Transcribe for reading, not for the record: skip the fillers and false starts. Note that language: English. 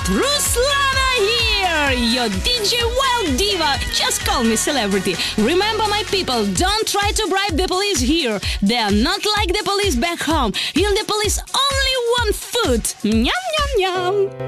Ruslana here, your DJ Wild Diva. Just call me celebrity. Remember, my people, don't try to bribe the police here. They are not like the police back home. Here the police only want food. Nyam, nyam, nyam.